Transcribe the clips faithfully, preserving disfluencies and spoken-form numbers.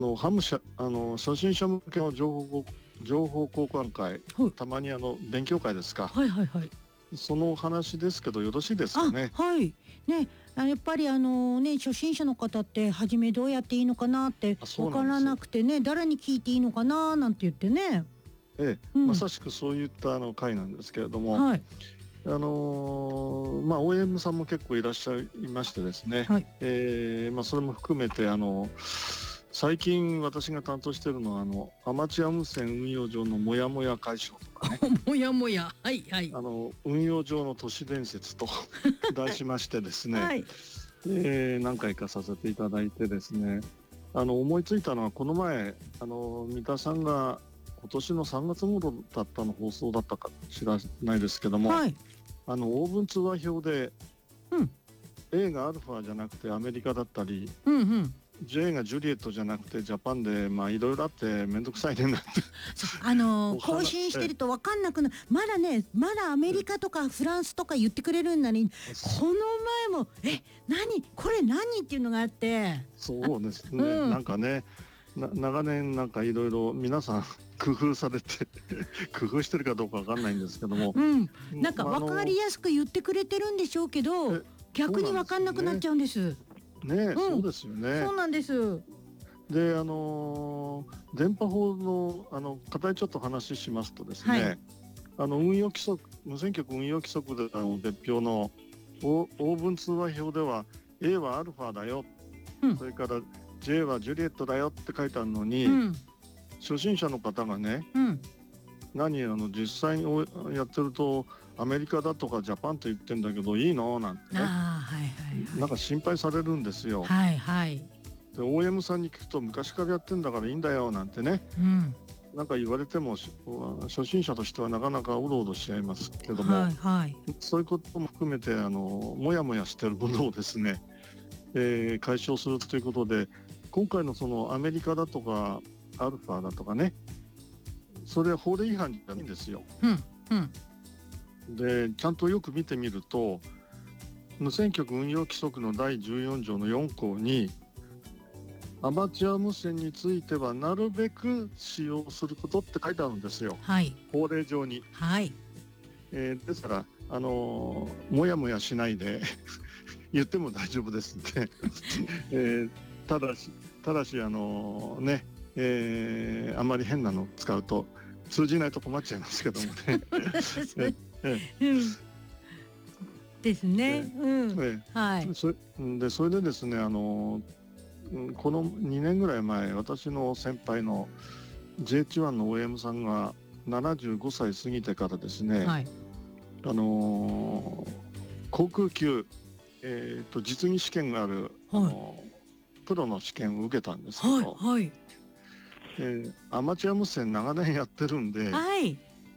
のハムシャあの初心者向けの情報情報交換会、 はい、 たまにあの勉強会ですか、 はいはいはい。 そのお話ですけどよろしいですかね。 あ、はいね、あやっぱりあのね初心者の方って初めどうやっていいのかなってあ、そわからうなんですよ。 なくてね、誰に聞いていいのかななんて言ってね。 ええ、 うん、 まさしくそういったあの会なんですけれども、 はいあのーまあ オーエム さんも結構いらっしゃいましてですね、 はい。 えーまあ、それも含めてあの最近私が担当しているのはあのアマチュア無線運用上のモヤモヤ解消とかね、 もやもや、はいはいあの運用上の都市伝説と題しましてですね、 はい。 えー何回かさせていただいてですね、あの思いついたのはこの前あの三田さんが今年のさんがつ頃だったの放送だったか知らないですけども、 はい。 あのオーブン通話表でうん A がアルファじゃなくてアメリカだったり、 うんうん。 J がジュリエットじゃなくてジャパンで、まあいろいろあって面倒くさいねなんてそう、あのおー更話新してると分かんなくなる。まだね、まだアメリカとかフランスとか言ってくれるんだに、この前もえ何これ何っていうのがあって、 そうですね、 うんなんかねな長年なんかいろいろ皆さん工夫されて工夫してるかどうかわかんないんですけども、 うん、なんかまああの分かりやすく言ってくれてるんでしょうけど、 え逆に分かんなくなっちゃうんです。 ねえ、 うん、 そうですよね。 そうなんです。 で、あのー電波法のあの課題ちょっと話しますとですはい。 ね、あの運用規則無線局運用規則であの別表のオーブン通話表では A はアルファだよ、 うん、 それから J はジュリエットだよって書いてあるのに、 うん、 初心者の方がね、 うん。 何あの実際におやってるとアメリカだとかジャパンと言ってんだけどいいのなんてね、 ああ、はいはいはい。 なんか心配されるんですよ。 はいはい。 で オーエム さんに聞くと昔からやってんだからいいんだよなんてね、 うん。 なんか言われてもし初心者としてはなかなかおどおどしちゃいますけども、 はいはい。 そういうことも含めてあのもやもやしてるものをですね、えー解消するということで、今回のそのアメリカだとかアルファだとかね、それは法令違反じゃないんですよ。 うんうん。 でちゃんとよく見てみると無線局運用規則のだいじゅうよん条のよん項にアマチュア無線についてはなるべく使用することって書いてあるんですよ、 はい。 法令上に。 はい。 えーですから、あのーもやもやしないで言っても大丈夫ですんで、えーただしただし、あのーね、えーあんまり変なの使うと通じないと困っちゃいますけどもね。ええうんですね。 えうん。 えはい。 それでそれでですね、あのーうんこのにねんぐらい前、私の先輩の ジェイエイチワン の オーエム さんがななじゅうごさい過ぎてからですね、 はい。 あのー航空級、えー、と実技試験がある、あはい。 のープロの試験を受けたんですけはい。 ど、 はい。 えーアマチュア無線長年やってるんで、 はい。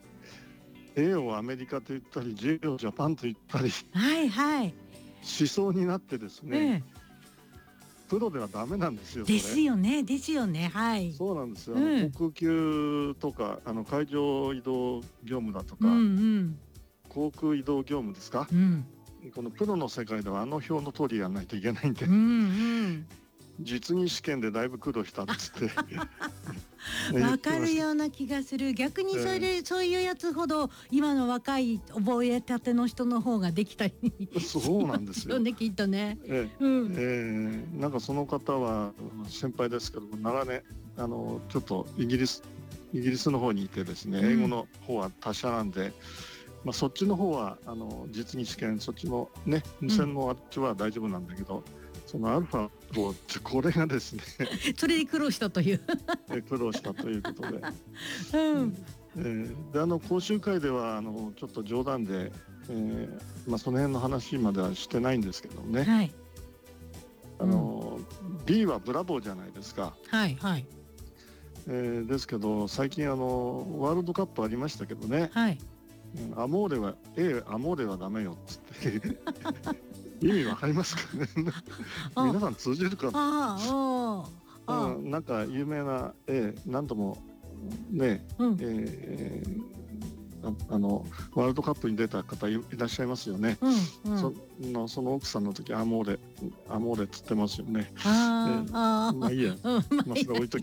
A をアメリカと言ったり J をジャパンと言ったりはいはい。 しそうになってですね、 ええ。 プロではダメなんですよ、そでれ。 すよね。ですよね。はい。 そうなんですよ、あのうん。 航空級とかあの海上移動業務だとうんか、 うん。 航空移動業務ですか、 うん。 このプロの世界ではあの表の通りやらないといけないんで、 うんうん。 実技試験でだいぶ苦労したっつって言わってましかるような気がする。逆にそれで、そういうやつほど今の若い覚えたての人の方ができたりた。そうなんですよ。 よね、きっとね。 ええうん。 ええなんかその方は先輩ですけども長年あのちょっとイギリスイギリスの方にいてですね、 うん英語の方は達者なんで、まあ、そっちの方はあの実技試験、そっちのね無線のあっちは大丈夫なんだけど、そのアルファをってこれがですねそれで苦労したという。 え苦労したということで、 うん。 えーであの講習会ではあのちょっと冗談で、えーまあ、その辺の話まではしてないんですけどね、 はい。 あの、B はブラボーじゃないですか。 はいはいえーですけど最近あのワールドカップありましたけどね、 はい。 うんアモーレは A アモーレはダメよっつって意味わかりますかねあ皆さん通じるかな、 ああああうん、なんか有名な A 何度もね、 うんえーあのワールドカップに出た方いらっしゃいますよね。 うんうん、 そのその奥さんの時アモーレアモーレって言ってますよね。 あーあー、 まあいいや、 うん、まあいいやまあそれ置いとき